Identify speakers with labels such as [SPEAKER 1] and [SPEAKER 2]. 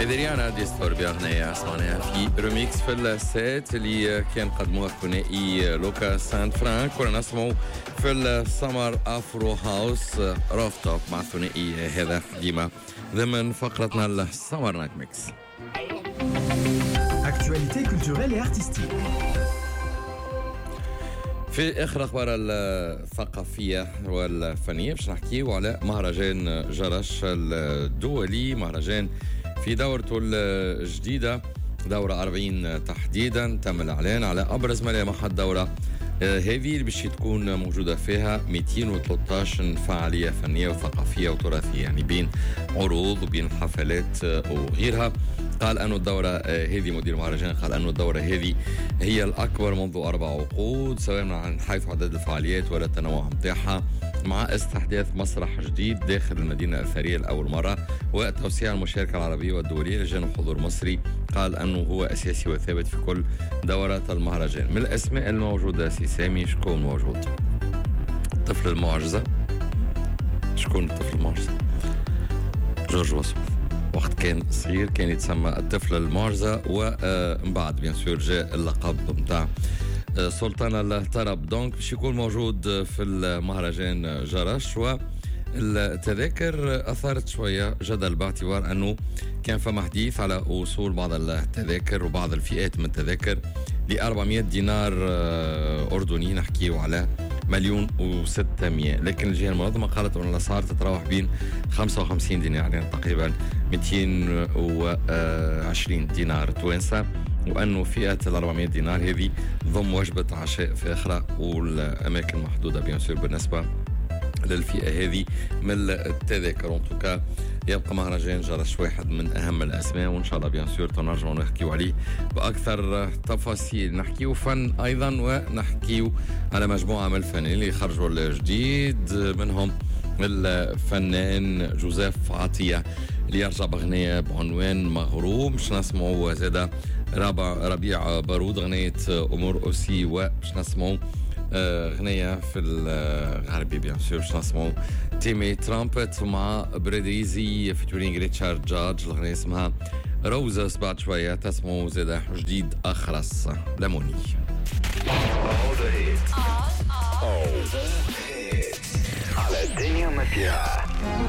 [SPEAKER 1] إدريانا ديستور بأغنية سمعناها في ريميكس في السيت اللي كان قدموها الثنائي لوكا سان فرانك. كنا نسمعوا في السمر أفرو هاوس روف توب مع الثنائي هذا ديما ضمن فقرتنا السمر نايت ميكس.
[SPEAKER 2] Actualité culturelle et artistique.
[SPEAKER 1] في اخر اخبار الثقافيه والفنيه باش نحكيو على مهرجان جرش الدولي، مهرجان في دورته الجديده، دوره 40 تحديدا. تم الاعلان على ابرز ملامح الدوره هذه اللي باش تكون موجوده فيها 213 فعاليه فنيه وثقافيه وتراثيه، يعني بين عروض وبين حفلات وغيرها. قال أن الدورة هذه، مدير المهرجان قال أن الدورة هذه هي الأكبر منذ 4 عقود، سواء من حيث عدد الفعاليات ولا التنوع متاعها، مع استحداث مسرح جديد داخل المدينة الأثرية لأول مرة وتوسيع المشاركة العربية والدولية لجانب حضور مصري. قال أنه هو أساسي وثابت في كل دورات المهرجان. من الأسماء الموجودة سي سامي، شكون موجود؟ طفل المعجزة. شكون الطفل المعجزة؟ جورج وسوف. وقت كان صغير كان يتسمى الطفل المعجزة، ومن بعد بيان سور جاء اللقب متاع سلطان الطرب. دونك باش يكون موجود في المهرجان جرش. والتذاكر أثارت شوية جدل باعتبار أنه كان فما حديث على وصول بعض التذاكر وبعض الفئات من التذاكر ل 400 دينار أردني، نحكيو على 1,600,000، لكن الجهة المنظمة قالت أن الأسعار تتراوح بين 55 دينار، يعني تقريبا 220 دينار توانسة، وأنه فئة 400 دينار هذه ضم وجبة عشاء فاخرة، والأماكن محدودة بيان سور بالنسبة للفئة هذه من التذاكر. انتوكا يبقى مهرجان جرش واحد من أهم الأسماء، وإن شاء الله بيان سور تنرجعوا نحكيو عليه بأكثر تفاصيل. نحكيو فن أيضا، ونحكيو على مجموعة من الفنانين اللي خرجوا الجديد، منهم الفنان جوزيف عطية اللي يرجع بغنية بعنوان مغروم. باش نسمعوا زادة ربيع بارود غنية أمور أوسي، وباش نسمعوا غنية في الغربي بيان سور، باش نسمعوا تيمي ترامبت مع بريديزي فيتورينغ ريتشارد جورج، الغنية اسمها روزس. بعد شوية تسمعوا زادة جديد أخرس لموني.
[SPEAKER 3] على الدنيا ما فيها.